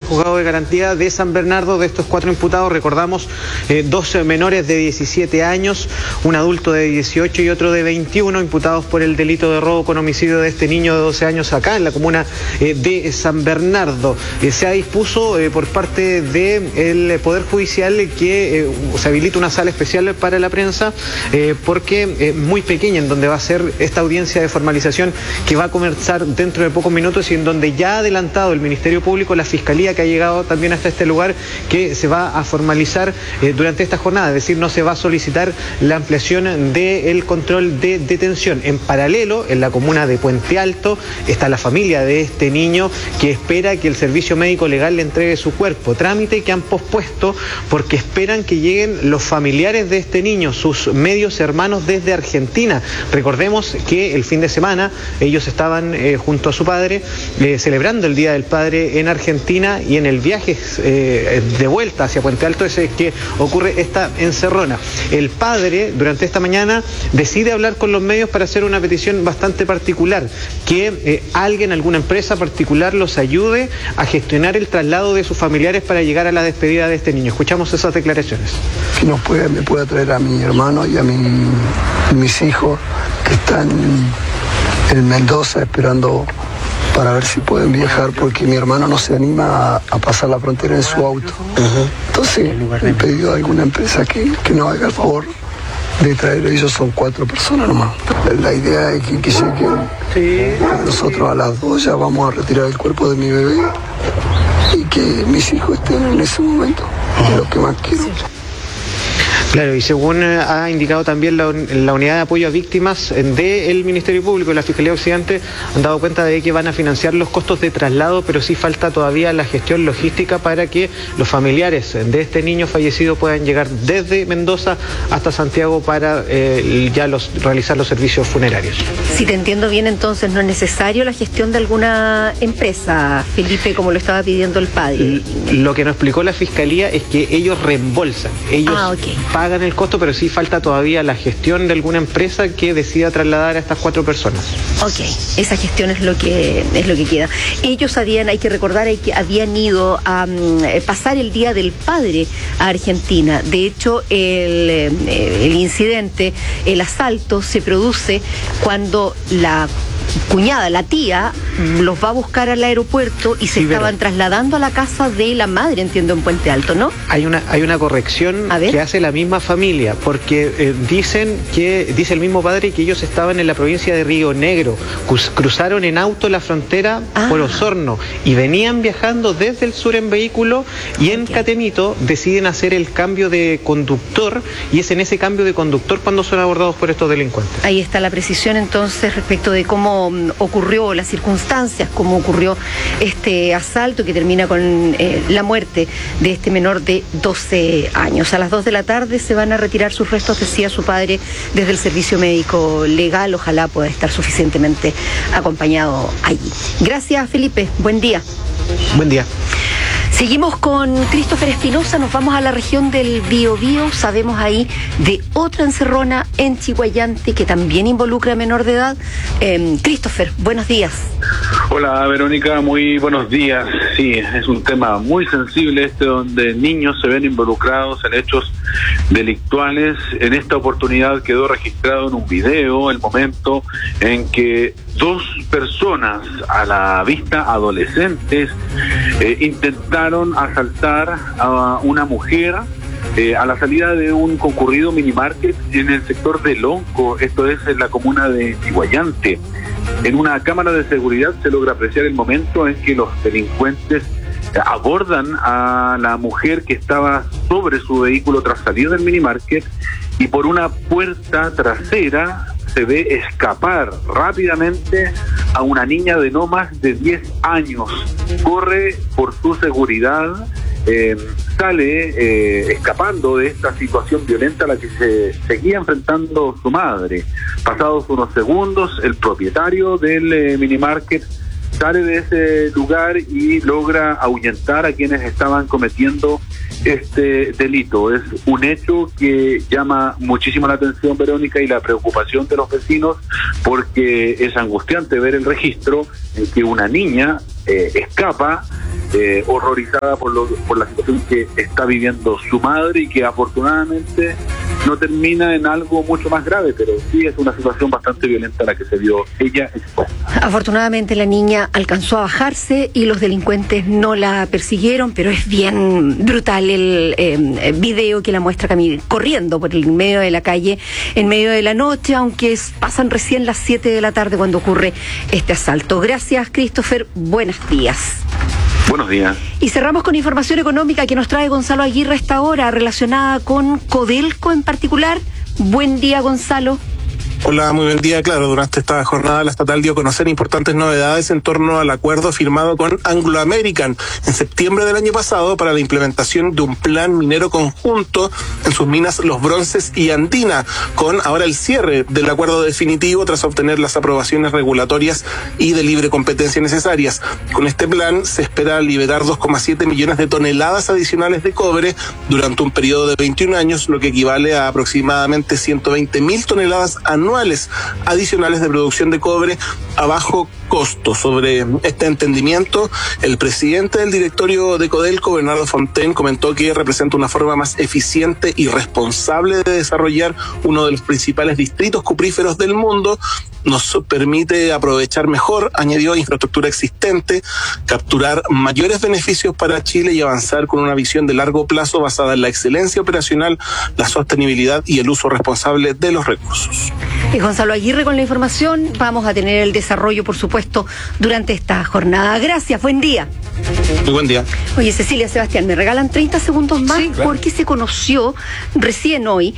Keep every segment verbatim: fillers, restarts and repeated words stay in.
juzgado de garantía de San Bernardo. De estos cuatro imputados, recordamos, eh, dos menores de diecisiete años, un adulto de dieciocho y otro de veintiuno, imputados por el delito de robo con homicidio de este niño de doce años acá en la comuna eh, de San Bernardo. Eh, se ha dispuso eh, por parte del Poder Judicial que eh, se habilita una sala especial para la prensa eh, porque es eh, muy pequeña, en donde va a ser esta audiencia de formalización que va a comenzar dentro de pocos minutos y en donde ya ha adelantado el Ministerio Público, la Fiscalía que ha llegado también hasta este lugar, que se va a formalizar eh, durante esta jornada, es decir, no se va a solicitar la ampliación del control de detención. En paralelo, en la comuna de Puente Alto, está la familia de este niño que espera que el servicio médico legal le entregue su cuerpo, trámite que han pospuesto porque esperan que lleguen los familiares de este niño, sus medios hermanos desde Argentina. Recordemos que el fin de semana ellos estaban eh, junto a su padre eh, celebrando el Día del Padre en Argentina, y en el viaje eh, de vuelta hacia Puente Alto es que ocurre esta encerrona. El padre durante esta mañana decide hablar con los medios para hacer una petición bastante particular, que eh, alguien, alguna empresa particular los ayude a gestionar el traslado de sus familiares para llegar a la despedida de este niño. Escuchamos esas declaraciones. Que nos puede, me pueda traer a mi hermano y a mi, mis hijos que están en Mendoza esperando para ver si pueden viajar, porque mi hermano no se anima a, a pasar la frontera en su auto. Uh-huh. Entonces he pedido a alguna empresa que, que nos haga el favor de traer. Ellos son cuatro personas nomás. La idea es que, que lleguen. Sí. Nosotros a las dos ya vamos a retirar el cuerpo de mi bebé y que mis hijos estén en ese momento. Uh-huh. Es lo que más quiero. Sí. Claro, y según ha indicado también la, la unidad de apoyo a víctimas del Ministerio Público y la Fiscalía Occidente, han dado cuenta de que van a financiar los costos de traslado, pero sí falta todavía la gestión logística para que los familiares de este niño fallecido puedan llegar desde Mendoza hasta Santiago para eh, ya los, realizar los servicios funerarios. Si te entiendo bien, entonces no es necesario la gestión de alguna empresa, Felipe, como lo estaba pidiendo el padre. Lo que nos explicó la Fiscalía es que ellos reembolsan, ellos ah, okay. pagan el costo, pero sí falta todavía la gestión de alguna empresa que decida trasladar a estas cuatro personas. Ok, esa gestión es lo que es lo que queda. Ellos habían, hay que recordar, hay que habían ido a um, pasar el Día del Padre a Argentina. De hecho, el, el incidente, el asalto, se produce cuando la cuñada, la tía, los va a buscar al aeropuerto y se sí, estaban pero... trasladando a la casa de la madre, entiendo, en Puente Alto, ¿no? Hay una hay una corrección que hace la misma familia, porque eh, dicen que, dice el mismo padre, que ellos estaban en la provincia de Río Negro, cruz, cruzaron en auto la frontera ah. por Osorno y venían viajando desde el sur en vehículo, y en okay. Catemito deciden hacer el cambio de conductor, y es en ese cambio de conductor cuando son abordados por estos delincuentes. Ahí está la precisión entonces respecto de cómo ocurrió, las circunstancias, cómo ocurrió este asalto que termina con eh, la muerte de este menor de doce años. A las dos de la tarde se van a retirar sus restos, decía su padre, desde el servicio médico legal. Ojalá pueda estar suficientemente acompañado allí. Gracias, Felipe. Buen día. Buen día. Seguimos con Christopher Espinosa, nos vamos a la región del Biobío. Sabemos ahí de otra encerrona en Chiguayante que también involucra a menor de edad. Eh, Christopher, buenos días. Hola, Verónica, muy buenos días. Sí, es un tema muy sensible este, donde niños se ven involucrados en hechos delictuales. En esta oportunidad quedó registrado en un video el momento en que dos personas, a la vista adolescentes, eh, intentaron asaltar a una mujer eh, a la salida de un concurrido minimarket en el sector de Lonco, esto es en la comuna de Chiguayante. En una cámara de seguridad se logra apreciar el momento en que los delincuentes abordan a la mujer que estaba sobre su vehículo tras salir del minimarket, y por una puerta trasera se ve escapar rápidamente a una niña de no más de diez años. Corre por su seguridad, eh, sale eh, escapando de esta situación violenta a la que se seguía enfrentando su madre. Pasados unos segundos, el propietario del eh, minimarket sale de ese lugar y logra ahuyentar a quienes estaban cometiendo este delito. Es un hecho que llama muchísimo la atención, Verónica, y la preocupación de los vecinos, porque es angustiante ver el registro en que una niña eh, escapa eh, horrorizada por, lo, por la situación que está viviendo su madre y que afortunadamente no termina en algo mucho más grave, pero sí es una situación bastante violenta a la que se vio ella expuesta. Afortunadamente la niña alcanzó a bajarse y los delincuentes no la persiguieron, pero es bien brutal el eh, video que la muestra cami- corriendo por el medio de la calle en medio de la noche, aunque es, pasan recién las siete de la tarde cuando ocurre este asalto. Gracias, Christopher. Buenos días. Buenos días. Y cerramos con información económica que nos trae Gonzalo Aguirre a esta hora, relacionada con Codelco en particular. Buen día, Gonzalo. Hola, muy buen día. Claro, durante esta jornada la estatal dio a conocer importantes novedades en torno al acuerdo firmado con Anglo American en septiembre del año pasado para la implementación de un plan minero conjunto en sus minas Los Bronces y Andina, con ahora el cierre del acuerdo definitivo tras obtener las aprobaciones regulatorias y de libre competencia necesarias. Con este plan se espera liberar dos coma siete millones de toneladas adicionales de cobre durante un periodo de veintiún años, lo que equivale a aproximadamente ciento veinte mil toneladas anuales adicionales de producción de cobre a bajo costo. Sobre este entendimiento, el presidente del directorio de Codelco, Bernardo Fontaine, comentó que representa una forma más eficiente y responsable de desarrollar uno de los principales distritos cupríferos del mundo. Nos permite aprovechar mejor, añadió, infraestructura existente, capturar mayores beneficios para Chile y avanzar con una visión de largo plazo basada en la excelencia operacional, la sostenibilidad y el uso responsable de los recursos. Y Gonzalo Aguirre con la información. Vamos a tener el desarrollo, por supuesto, durante esta jornada. Gracias, buen día. Muy buen día. Oye, Cecilia, Sebastián, ¿me regalan treinta segundos más? Sí, claro. Porque se conoció recién hoy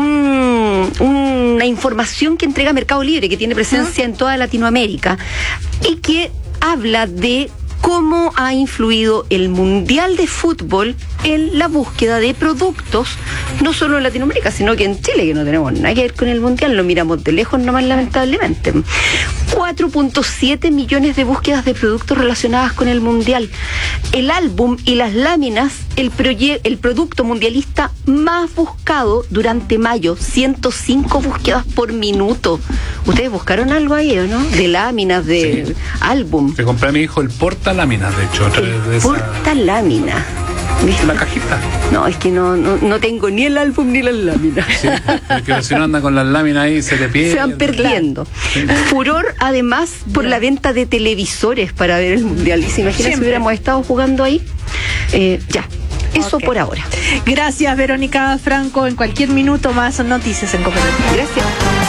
un, una información que entrega Mercado Libre, que tiene presencia ¿Ah? en toda Latinoamérica, y que habla de cómo ha influido el Mundial de Fútbol en la búsqueda de productos, no solo en Latinoamérica, sino que en Chile, que no tenemos nada que ver con el Mundial, lo miramos de lejos nomás, lamentablemente. cuatro punto siete millones de búsquedas de productos relacionadas con el Mundial. El álbum y las láminas, el, proye- el producto mundialista más buscado durante mayo, ciento cinco búsquedas por minuto. ¿Ustedes buscaron algo ahí, o no? De láminas, de sí. álbum. Le compré a mi hijo el portaláminas, de hecho. El de esa... portalámina. ¿Viste? La cajita. No, es que no, no, no tengo ni el álbum ni las láminas. Sí, porque si no anda con las láminas ahí se le pierde. Se van perdiendo. Sí. Furor, además, por la venta de televisores para ver el Mundial. ¿Y se imagina Siempre. si hubiéramos estado jugando ahí? Eh, ya. Eso okay. por ahora. Gracias, Verónica Franco. En cualquier minuto más noticias en Cooperativa. Gracias.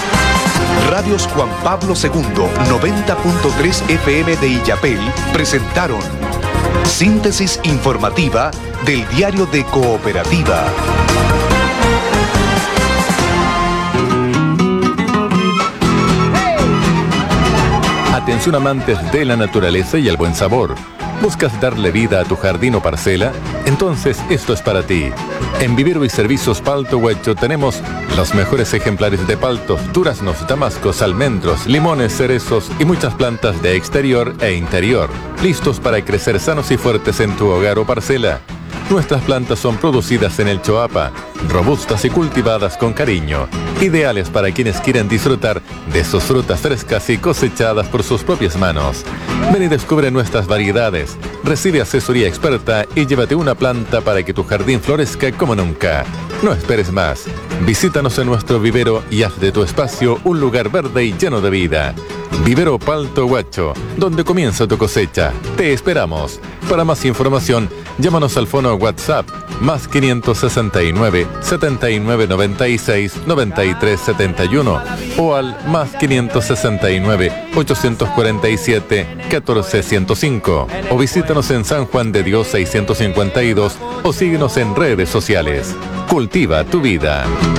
Radios Juan Pablo segundo, noventa punto tres F M de Illapel, presentaron Síntesis informativa del Diario de Cooperativa. Atención amantes de la naturaleza y el buen sabor. ¿Buscas darle vida a tu jardín o parcela? Entonces esto es para ti. En Vivero y Servicios Palto Huecho tenemos los mejores ejemplares de paltos, duraznos, damascos, almendros, limones, cerezos y muchas plantas de exterior e interior, listos para crecer sanos y fuertes en tu hogar o parcela. Nuestras plantas son producidas en el Choapa, robustas y cultivadas con cariño, ideales para quienes quieren disfrutar de sus frutas frescas y cosechadas por sus propias manos. Ven y descubre nuestras variedades, recibe asesoría experta y llévate una planta para que tu jardín florezca como nunca. No esperes más. Visítanos en nuestro vivero y haz de tu espacio un lugar verde y lleno de vida. Vivero Palto Huacho, donde comienza tu cosecha. Te esperamos. Para más información, llámanos al fono WhatsApp más quinientos sesenta y nueve, setenta y nueve noventa y seis, noventa y tres setenta y uno o al más quinientos sesenta y nueve, ochocientos cuarenta y siete, catorce ciento cinco o visítanos en San Juan de Dios seiscientos cincuenta y dos o síguenos en redes sociales. Cultiva tu vida.